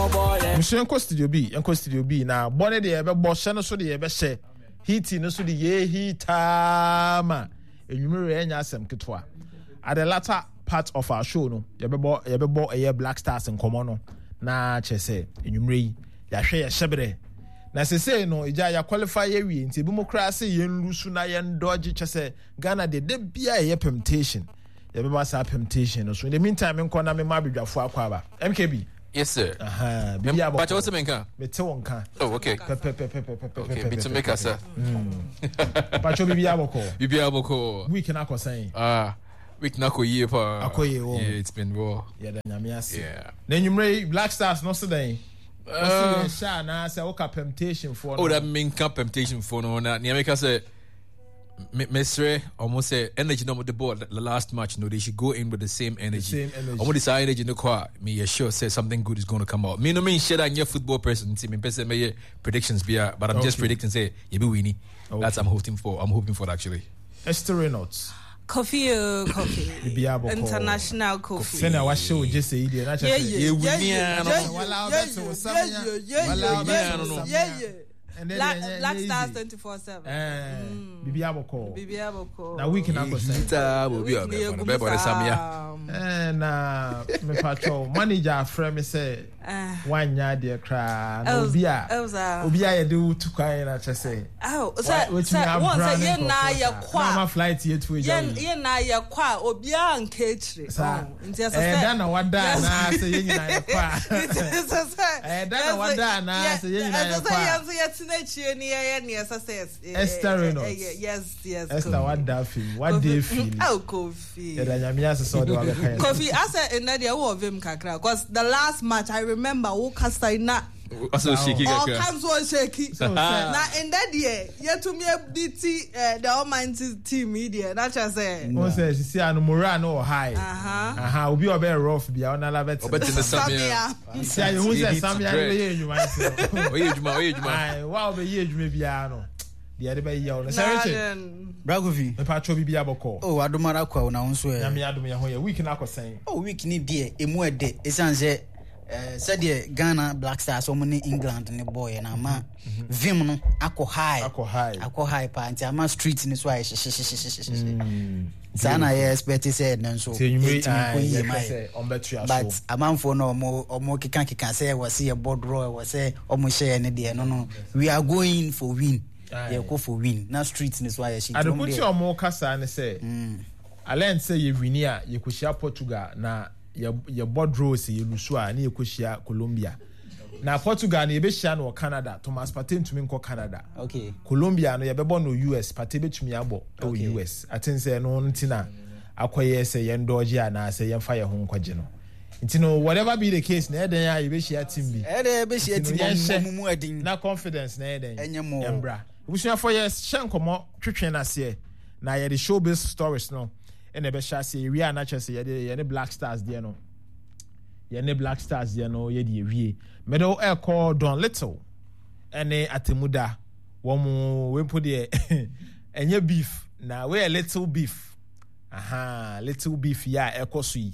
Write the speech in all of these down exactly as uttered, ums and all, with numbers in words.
Mission Enko Studio B, Enko Studio B. Now, bonnet the ever boss, and so the ever say, heating, no so the ye heatama. And you may some kitwa. At the latter part of our show, no, you ever bought a year Black Stars and Comono. Na chese, and you may, ya share shebre. Na se say no, ija ya qualify ye inti democracy yen lusuna yen dodgy chese, Ghana de de be a temptation. You ever was a temptation. So in the meantime, I'm going to be a for Aquaba. M K B. Yes, sir. Uh-huh. But what's the main car? Oh, okay. Okay, bit to make us, sir. But you'll be able to. You be able to. We can not say. Ah, we can not go here for. Yeah, it's been raw. Yeah, then I'm yes. Yeah. Then you may Black Stars, no today. Uh, I say, okay, temptation for. Oh, that main camp temptation for no. Niamika say. Mesre almost say energy number the board the last match. No, they should go in with the same energy. The same energy. Almost this energy in the car. Me sure say something good is going to come out. Me no mean share that your football person. See me person me predictions be but I'm okay. Just predicting say you be winning. Okay. That's I'm hoping for. I'm hoping for that actually. Esther Reynolds. Coffee, uh, coffee. International coffee. Send our show just say it. Yeah, yeah, yeah, yeah, yeah. And then Black, Black Stars twenty-four seven. Eh, Bibi Aboko. Bibi Aboko. Now we can have a center will be a better Samia. And uh, my patrol manager friend me say one yard dear cry. No beer. Obia do to cry and I just say. Oh, once a year now your qua. My flight here to yen yen na your qua Obia and Catri. And then what done I say yen na qua. And then what done I say yen na qua. Esther Reynolds. Yes, yes. Esther, what do you feel? What do you feel? Oh, Kofi. Kofi, I said in that year of him kakra because the last match I remember who cast na also shaky all comes was shaky. Now in that year, you to me D T the Almighty team media. That's just say. One says you see an Murano high. Uh-huh. Uh-huh. Will be a very rough be on a labet. But in the Samia. See who says Samia you might say. Oye juma, oye juma. Wow, be ye juma biano. The other bay yawn. Bragovi, the patro be aboko. Oh, I don't matter kwa na unso. Yami adumi hoye. We can akọ saying. Oh, we can dear. Emu de. Esanze. Said the Ghana Black Stars, so many England and the boy and ama vim no ako high ako high ako high pa nti ama street ni so aye sana ye expect said no so but amanfo no omo omo keka keka say we see a board row we say omo share ne de no no we are going for win yeah go for win na street ni so aye she I don't put your more kasa ne say I learn say you win here you could share Portugal na your board rows you lusua na yekoshia Colombia na Portugal na yebeshia no Canada Thomas Partey ntumi nko Canada okay Colombia no yebebo no U S Partey betumi abo o U S atin say no ntina akoye say yen doji ana say yen fire ho nkwaje no ntino whatever be the case na eden ya yebeshia team bi eden yebeshia team mu mu adin na confidence na eden enyemo embra bushia for yes shankomo twetwe na se na ye the showbiz stories no and the best say we are not just ye the Black Stars there no ye the Black Stars there no ye the we medal air call Don Little and Atemuda one we put the and ye beef now we a little beef aha little beef ya air sui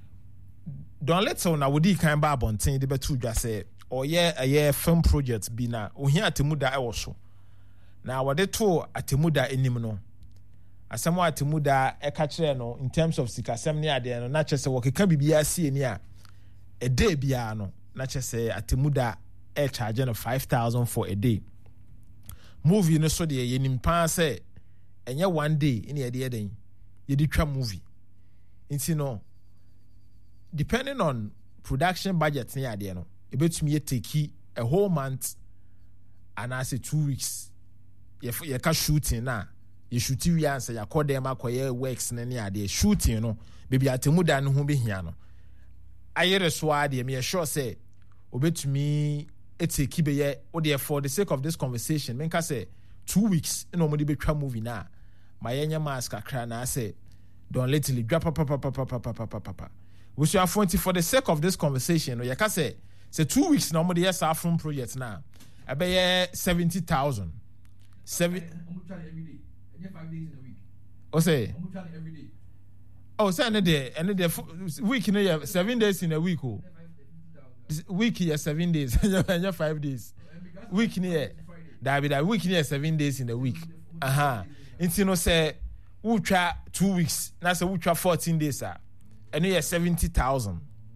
Don Little na wodi kan ba bonten de betu dwa say or ye a ye film project bi na ohia Atemuda e wo so na wode to Atemuda enim no asamo Atemuda e ka kire no in terms of sikasem ne ade no na chese wo keka bibia sie ni a a day bia no na chese Atemuda e charge no five thousand for a day movie no so de ye nim pa say enye one day in ye de den ye di twa movie nti no depending on production budget ne ade no e betumi ye take a whole month and as two weeks ye ye ka shooting na you shoot we answer ya call them akoye works na ne ade shooting no baby Atemuda no ho behia no ayere so ade me sure say obetumi eteki be ye ode for the sake of this conversation menka say two weeks no mo de betwa movie na my yenya mask akra na say don't let it drop papa papa papa papa papa we should have for the sake of this conversation no yaka say say two weeks no mo de yes afro project na abeye seventy thousand seven five days in a week. Oh, say. I'm trying every day. Oh, say any day, any day. Week in a year, seven days in a week. Oh. week here seven days, and you're five days. Week near that be that week near seven days in the week. Uh-huh. It's you know say we try two weeks. Now say we try fourteen days, ah. And you seventy thousand.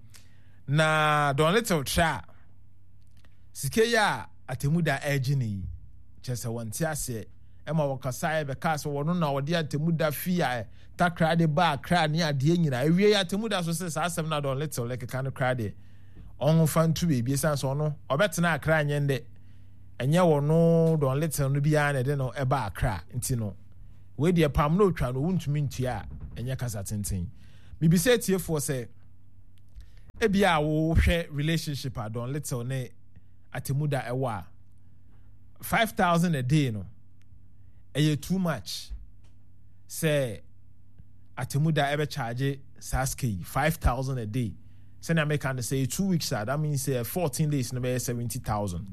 Na don't little try. Sikeya atemuda ejini. Just a one tia say. Emma wakasai because one na wadi atemuda fia takra de ba kra ni ade nyina. Ewie atemuda so say sa asem na don't little like kind of cry de. On fan to be bisan so no. Obetena akra nyende. Enye wono don't little no bia na de no eba akra nti no. We de pam no twa no wuntumi ntua enye kasa tenten. Bibi say tie for say ebia wo hwe relationship adon little ne atemuda ewa five thousand a day no eye too much say atemuda ebe charge saski five thousand a day say na make and say two weeks that means say fourteen days no be seventy thousand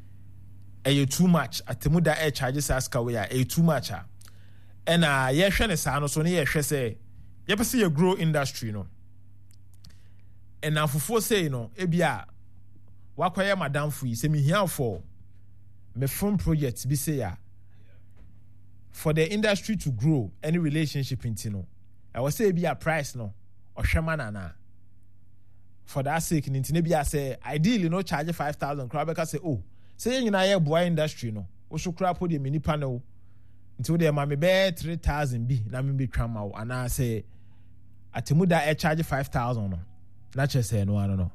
eye too much atemuda e charge saska we are too much a and uh ye hwe ne sa no so ne ye hwe say ye pese ye grow industry no and now for say no ebia wakoye madam fu say me here for me phone projects be say ya for the industry to grow any relationship into no I was say be a price no or shemana na for that sake into ne be say ideally no charge five thousand crowd because say oh say you na ye boy industry no wo so crowd put the mini panel until the ma me be three thousand bi na me be twama and I say atemuda e charge five thousand no not just say no I don't know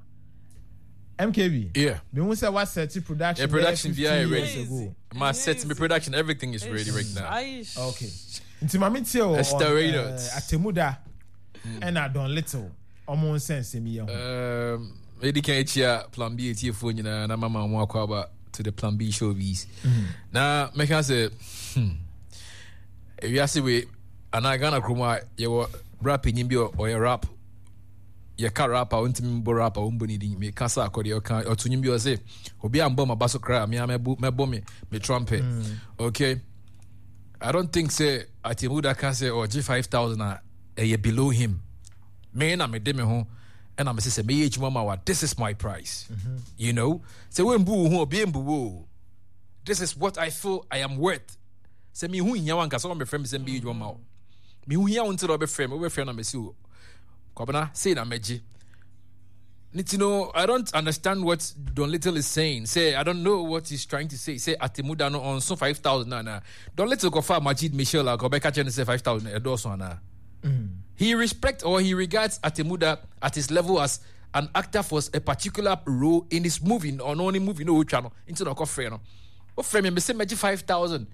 M K B yeah me who say what set production yeah, production via ready ago my set me production everything is ready right now okay nti ma me tie o atemuda and I don little omo sense me here um edi kan etia plan B etie fo nyina na mama mo akwa ba to the plan B showbiz na me can say hmm if you see we ana Ghana kroma ye rap nyim bi o ye rap ye ka rap a untimi bo rap a umboni din me kasa akodi o kan otunyim bi o say obi ambo ma baso kra me amebu mebo me me trumpet mm. Okay I don't think say atemuda can say or G five thousand a ye below him me na me de me ho and I'm say me age mama wa this is my price mm-hmm. You know say we mbu ho obi mbu wo this is what I feel I am worth say me hu nya wan ka so me frame say me age mama me hu nya until obe frame obe frame na me see Kobana say na meji. You know, I don't understand what Don Little is saying. Say I don't know what he's trying to say. Say atemuda no on so five thousand na na. Don Little go far Majid Michel or Kobeka Chen say five thousand edoso na. He respect or he regards atemuda at his level as an actor for a particular role in his movie or no movie no channel into the coffee no. O frame me say meji five thousand.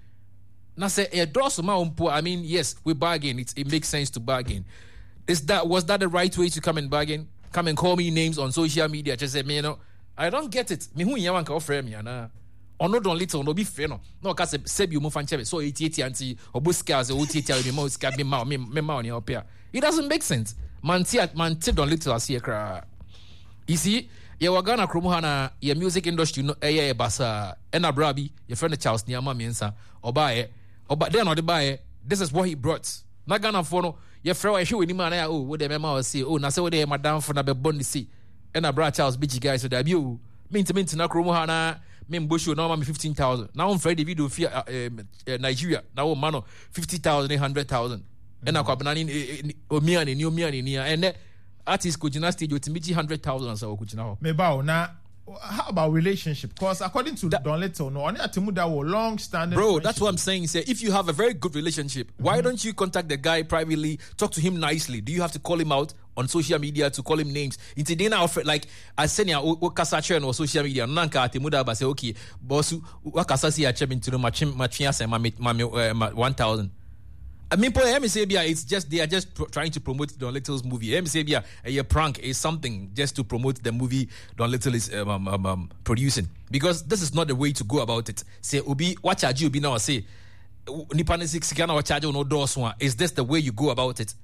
Na say edoso ma umpo. I mean yes, we bargain. It it makes sense to bargain. Is that was that the right way to come and bargain? Come and call me names on social media. Just say me, you know, I don't get it. Me who yawan ka offer me ana. Ono Don Little no be fair no. No ka se sebi mo fan chebe so eighty anti obuska as eighty me mo ska me ma me me ma on here. It doesn't make sense. Man ti man ti Don Little as here kra. You see, ye wagana kromo hana ye music industry no eye basa ena brabi your friend Charles Niama miensa obae oba then no de bae. This is what he brought. Na Ghana for no ye frɛ wa hwe ni ma na oh wo de mema o say oh na say wo de madam for na be bond see and na bra Charles Big guys so da bi o mint mint na kromo ha na me mbosho na ma me fifteen thousand na on Friday video fi Nigeria na wo ma no fifty thousand eight hundred thousand and na kwabna ni omia ni omia ni and artist ko gina stage otimichi one hundred thousand so ko gina ho me ba o na how about relationship? Because according to that, Don Little, no, only atemuda wo long standing. Bro, that's what I'm saying. Say if you have a very good relationship, mm-hmm. why don't you contact the guy privately, talk to him nicely? Do you have to call him out on social media to call him names? Into dinner offer like I send ya o kasa on social media. Nanka atemuda ba say okay, boss, wakasa si ache into the machim machia say ma ma one thousand. I mean, boy, M C B I, it's just they are just pro- trying to promote Don Little's movie. M C B I, a prank is something just to promote the movie Don Little is um, um, um, producing, because this is not the way to go about it. Say, Obi, what charge you be now? Say, Nipani six can or charge no doors one. Is this the way you go about it?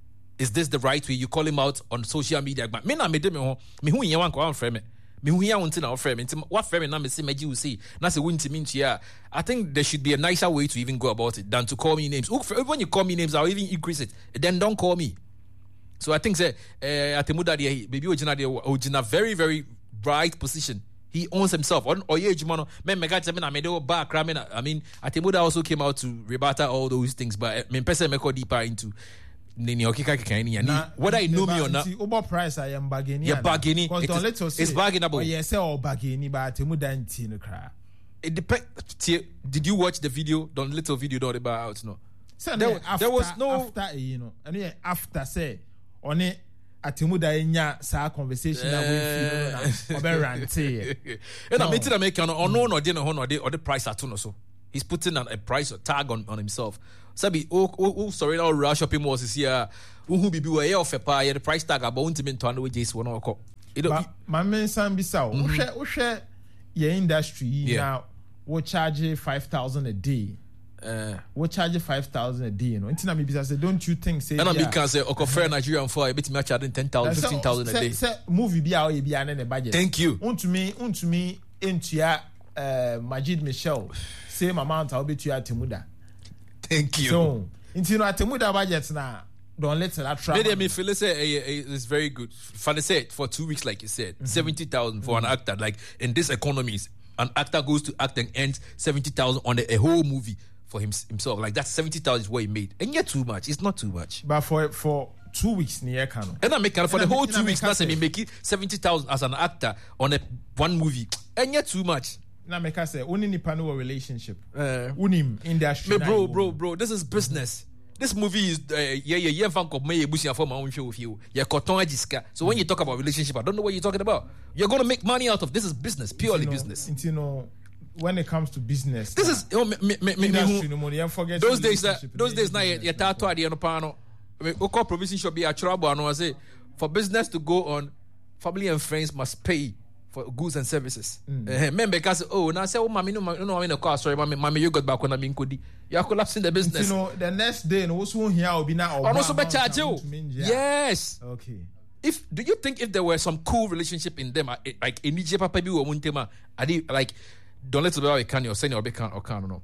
Is this the right way? You call him out on social media. But me na me de me ho me hu yan kwa frame me. Me hu yan unti na frame me. What frame na me say meji you see. Na say wunti mintia. I think there should be a nicer way to even go about it than to call me names. When you call me names, I'll even increase it. Then don't call me. So I think say uh, atemuda de baby ojina de ojina very very right position. He owns himself. Or or yeah, Jumano. Me me got I mean, I back. I mean, I mean, Atemuda also came out to rebut all those things, but me person me go deeper into. Nini okika kikani and whether I know me or not. Uber price I am bargaining. Yeah, bargaining. It is, it's bargainable. Oh yes, all bargaining, but Atemuda and Tina cry. It depends. Did you watch the video? The little video not about out no. So there, after, there was no after you know, and yeah, after say on it. Atemuda enya sa conversation na we feel no na oberante and I mean to make on no no dey no no dey or the price at no so he's putting a price or tag on, on himself sabi oh oh sorry now rush shopping malls is here who be be we offer pa the price tag about ultimate to no just one or you know my men san bisa wo hwe wo hwe your industry now we charge five thousand a day. Uh, we charge five thousand a day, you know. Until me say, don't you think say? And I can say, okay, fair Nigerian for a bit me charging ten thousand, fifteen thousand a day. Say movie be out, be an budget. Thank you. Unto me, unto me, into ya, uh, Majid Michelle, same amount I'll be to ya Temuda. Thank you. So, into no Temuda budget now. Don't let that try. Maybe I mean, Phyllis say it's very good. For the said for two weeks, like you said, mm-hmm. seventy thousand for mm-hmm. an actor. Like in this economy, an actor goes to act and earns seventy thousand on a, a whole movie. For him, himself, like that's seventy thousand is what he made, and yet too much. It's not too much. But for for two weeks near Kano, and I make for and the I whole two weeks. That's I mean, make it seventy thousand as an actor on a one movie, and yet too much. Now make us say only nipa no relationship. Uh, Unim industry. Me bro, bro, bro. This is business. Mm-hmm. This movie is uh, yeah yeah yeah. Fan of me bushing for my own show with you. Yeah, cotton jiska. So when you talk about relationship, I don't know what you're talking about. You're gonna make money out of this. Is business, purely know, business. You know. When it comes to business, this is oh, me, me, me, me, industry, no money, forget those days. That those days now, you tattoo at the end of pano. Oko provision should be a trouble. I know. I say for business to go on, family and friends must pay for goods and services. Remember, mm. because oh, now say oh, mommy, no, no, I'm in a car. Sorry, mommy, mommy, you got back when I'm in Kudi. You are collapsing the business. You know, the next day, no one here will be now. I also be charge you. Yes. Okay. If do you think if there were some cool relationship in them, like in Nigeria, papa be one tema, are they like? Don't let it be can you send your big can or can no.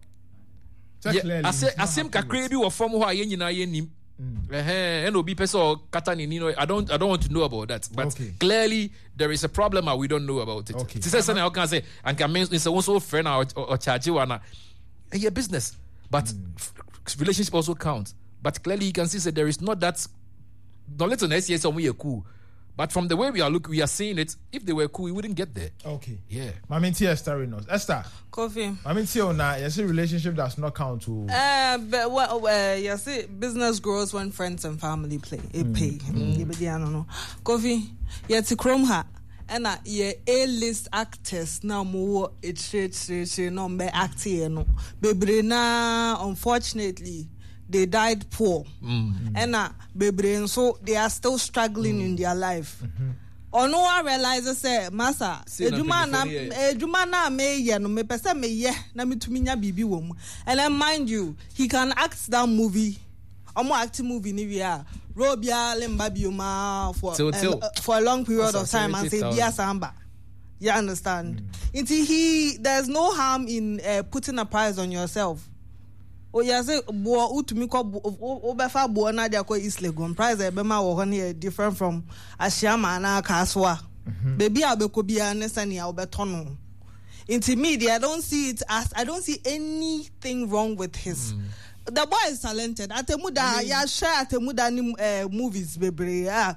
Yeah, I say I same kakre bi wo form ho aye nyina ye nim. Eh eh no be person or katani ni no I don't I don't want to know about that. But okay. Clearly there is a problem and we don't know about it. Okay. Say say I can say and can mean it's also friend or, or charge you na eh your business. But mm. relationship also counts. But clearly you can see that there is not that don't let us say some we are cool. But from the way we are looking, we are seeing it. If they were cool, we wouldn't get there. Okay. Yeah. Mami Tia Esther knows. Esther. Coffee. Mami Tia na yes, relationship does not count to. Uh, but well, uh, yes, business grows when friends and family play. It mm. pay. Mm. Mm. I don't know. Coffee. Yes, Chrome ha. And uh, yeah, A-list actors now more it's it's no be acting no. Bebre na unfortunately. They died poor, mm-hmm. and uh, baby, so they are still struggling mm-hmm. in their life. Or no one realizes, say, Massa, Ejuma na Ejuma na me ye no me pesa me ye na me to minya bibi wom. And then mind you, he can act that movie, or more acting movie ni we are Robia Lemba Bioma for till, till. Uh, for a long period of time and say Bia Samba. You understand? Mm. Until he, there's no harm in uh, putting a price on yourself. Oh yes, bo utumi ko obefa bo na dia ko Islegon price e be ma wo ho different from Ashiama na Kaswa. Baby abeko bia ne sane a obeto no. Into media I don't see it as I don't see anything wrong with his mm. The boy is talented. Atemuda mm. ya share Atemuda ni uh, movies bebre ah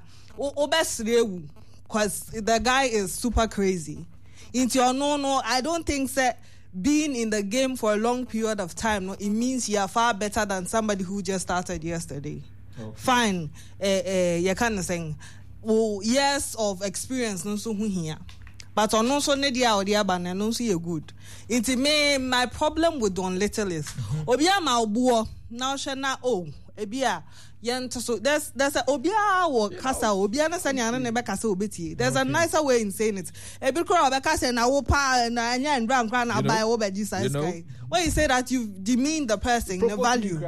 obesrewu cuz the guy is super crazy. Into no no I don't think say being in the game for a long period of time, no, it means you are far better than somebody who just started yesterday. Okay. Fine, uh, uh, you can say, oh, years of experience, no so here. But on also nedia or the abana, no so you good. Into me, my problem with Don Little is, Obia Malbuo, now shana oh, Ebia. So there's there's a obia or casa obia na sanya na be kasa obeti. There's a nicer way in saying it. E bi kro be kasa na wo pa na anya ndram kra na buy wo be Jesus guy. When you say that you demean the person, the value.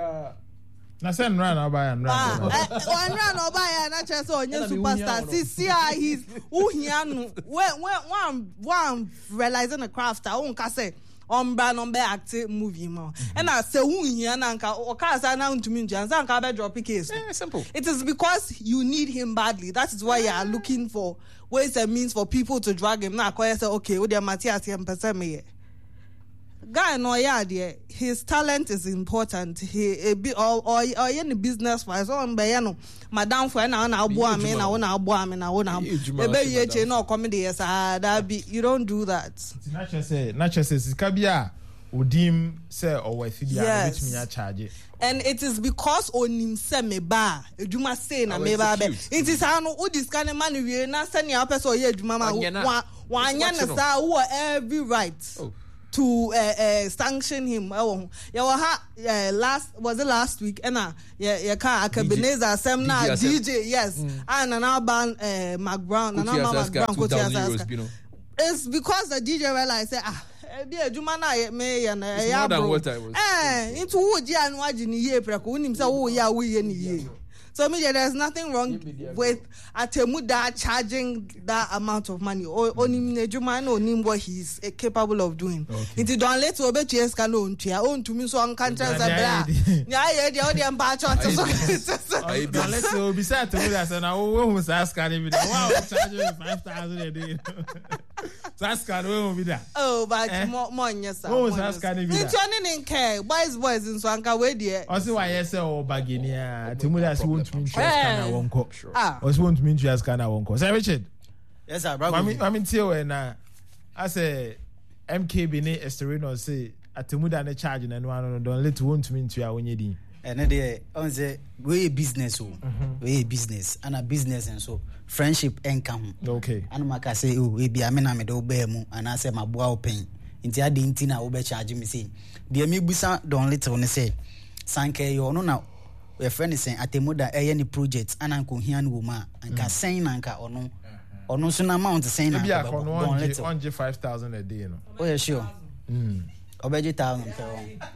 Na say nra na buy nra. Ah, nra na buy na che so onye superstar. See see he's who hia no when when one one realizing a craft I won kasa on brand on be active movie mo. And I say who here na nka o ka say na ntumi ntua nsa nka be drop case. Yeah, simple. It is because you need him badly. That is why you are looking for ways and means for people to drag him. Now I say okay, with the Matthias him person me. Guy no yeah there. His talent is important. He a bit or or or any business wise on be no. Madam for na na abo ame na na abo ame na na. E be ye che no comedy yes ah that be you don't do that. Not just say not just say sika bia odim say or we fi bia bit me a charge. And it is because onim se me ba eduma say na me ba be. It is how no this kind of man we na say na person ye eduma ma wa anya na sa who every right. Oh. To uh, uh, sanction him. Oh, yeah, well, uh, last was it last week? And uh, yeah, yeah, ka Ebenezer Semna D J, yes, mm. and an Alban uh, McBrown, and McBrown. It's because the D J realized say ah, dear Jumana me and uh, than what I was. Eh, into wood ya and watching ye preko. Unim say oh yeah we any ye. So me there's nothing wrong with Atemuda charging that amount of money. Or onim nejuma no nim what he's uh, capable of doing. It don't let to obey T S can own to own to me so on countries and blah. Yeah, yeah, the audience batch on to don't let to be said to me that now who was asking me wow charging five thousand a day. So ask can we be that. Oh, but more more yes. Who was asking me that? It's in care. Boys boys in so anka we there. Also why yes or baginia Temuda to mean to ask Ghana won't ah also want me to ask Ghana won't Sir Richard. Yes sir, brother. I mean tell when I say M K Bene Esterino say Atemuda na charge na no don't let want me to ya when you din and dey on say we business o we business and a business and so friendship income okay and maka say oh we be amena me do be mu and I say maboa open nti ade nti na wo be charge me say dey me busa don little ne say sanke yo no na we friend say Atemuda e any project ananko hia no ma anka sen nanka ono ono so na amount sen na don little on five thousand a day no oh yeah sure mm obeje thousand per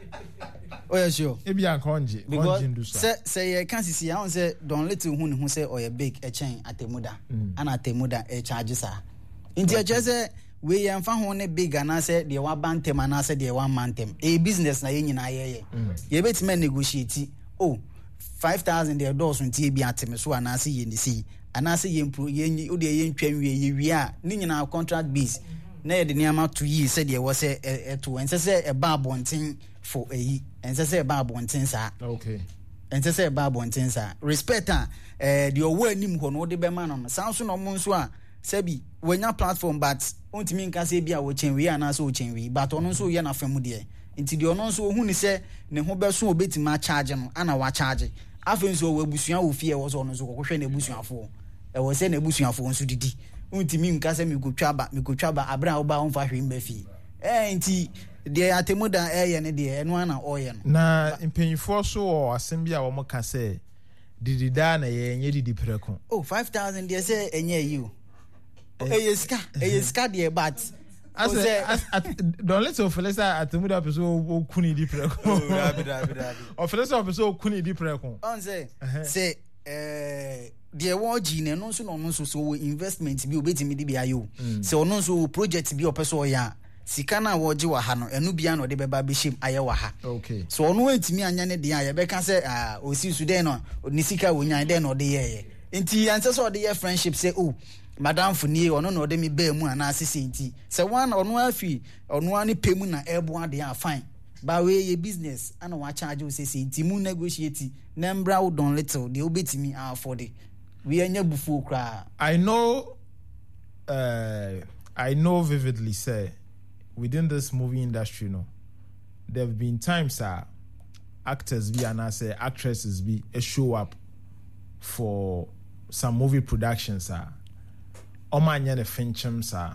oh yeah sure e bia konje konje ndu so say say can see how say don little hu ne hu say oh yeah big e chain Atemuda and Atemuda e charge sa nti e say we yan fa ho ne big ana say de wa bantem ana say de one mantem e business na ye nyina ye ye ye betima negotiate oh five thousand de dollars nti e bia ateme so ana say ye ni si ana say ye impro ye o de ye ntwan wie ye wie a ni nyina contract base na ye de niama to yi say de wo say e to en say e ba bonten for eyi en say e ba bonten sa okay en say e ba bonten sa respect eh de owo anim ho no de be ma no sanso no mo nso a sabi wenya platform but ontimi nka say bia wo chenwi ana so chenwi but ono nso ye na fam de nti de ono nso hu ni say ne ho be so obetima charge no ana wa charge afen so wo abusua wo fie wo so ono nso kokohwe na abusuafo e wo say na abusuafo nso didi ontimi nka say mi kotwa ba mi kotwa ba abra wo ba won fa hwe mba fi eh nti de Atemuda eh ye ne de eno ana oye no na impanyifo so o asem bia wo mka say didida na ye nye didi preko oh five thousand de say enye you eh yeska eh yeska de but as don't let so felisa Atemuda person o kuni di preko oh rabi rabi rabi o felisa person o kuni di preko on say say eh de wo gi ne no so no no so so investment bi obetimi di bia yo say ono so project bi o person o ya sika na wo gi wa ha no enu bia no de beba be shim aye wa ha okay so ono entimi anya ne de aye be ka say ah osi su de no ni sika wo nya de no de ye enti anse so de ye friendship say oh madam funi ono no de mi be mu ana asese nti say one ono afi ono ani pemu na ebo ade a fine ba we ye business ana wa charge o sese nti mu negotiate na mbra wo don little de obetimi afford it we anya bufu kra. I know uh I know vividly say within this movie industry no there have been times uh actors be and I say actresses be a show up for some movie productions uh Omanya ne Fincham sir.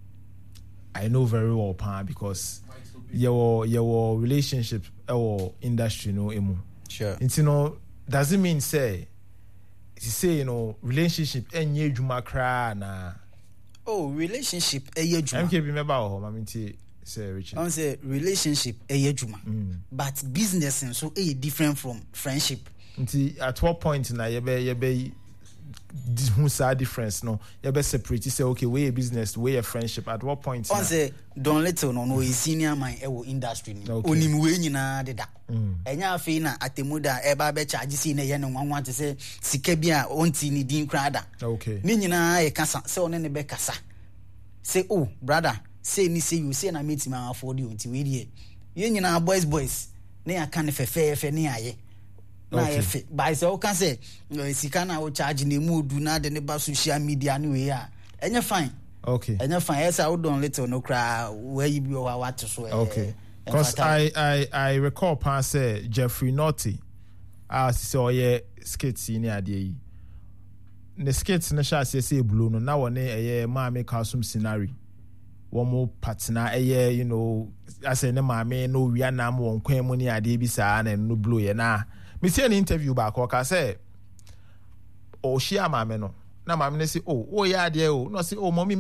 I know very well pa because your your relationship or industry no emu. Sure. It's you know doesn't mean say you say you know relationship enye djuma kra na oh relationship eye djuma. M K B member ho ma minti say Richard. On say relationship eye djuma. Mm. But business and so e different from friendship. Nti at what point na ye be ye be who say difference no you be separate say okay we a business we a friendship at what point on say Don Little no no senior man e wo industry ni onim we nyina deda enya afi na atemuda e ba be charge si na ye ne nwanwa te say sika bi a onti ni din krada okay ni nyina e kasa say one ne be kasa say oh brother say ni say you say na meet me afford you onti we die ye nyina boys boys na ya kan fefe fe ni aye na efe by say o kan say sika na o charge na mu du na de ne ba social media ni we a enye fine okay enye fine yes I Don Little no cry where you be o what so okay because I I I recall pa say Jeffrey Naughty as so ye skits ni ade yi ne skits na sha say say blue no na woni eye maame kasum scenario one more partner eye you know as say ne maame no wi anam won kwan mu ni ade bi saa na no blue ye na me see an interview back o ka say o share maame no na maame ne say oh oh ya ade o no say oh mommy